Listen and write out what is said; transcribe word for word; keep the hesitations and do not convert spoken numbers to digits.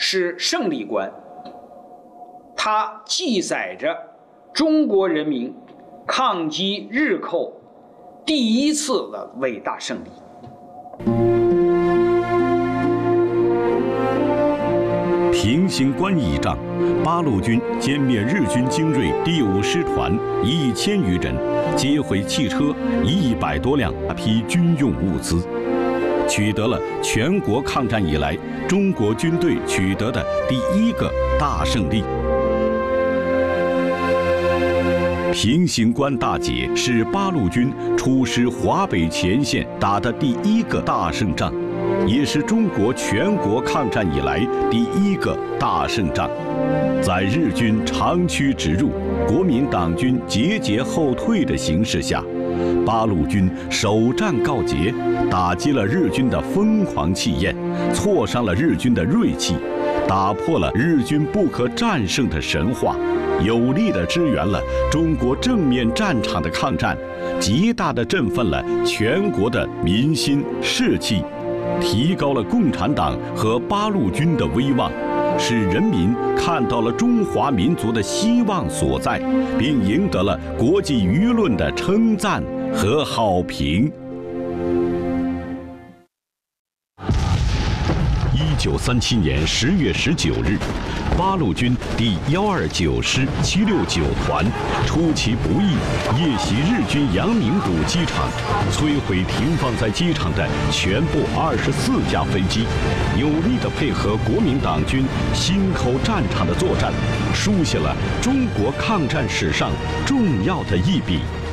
是胜利观，它记载着中国人民抗击日寇第一次的伟大胜利。 平型关义仗，八路军歼灭日军精锐第五师团一千余人，接回汽车一百多辆，大批军用物资，取得了全国抗战以来中国军队取得的第一个大胜利。平型关大捷是八路军出师华北前线打的第一个大胜仗，也是中国全国抗战以来第一个大胜仗。在日军长驱直入、国民党军节节后退的形势下，八路军首战告捷，打击了日军的疯狂气焰，挫伤了日军的锐气，打破了日军不可战胜的神话，有力地支援了中国正面战场的抗战，极大地振奋了全国的民心士气，提高了共产党和八路军的威望，使人民看到了中华民族的希望所在，并赢得了国际舆论的称赞和好评。一九三七年十月十九日，八路军第幺二九师七六九团出其不意，夜袭日军阳明谷机场，摧毁停放在机场的全部二十四架飞机，有力地配合国民党军新口战场的作战，书写了中国抗战史上重要的一笔。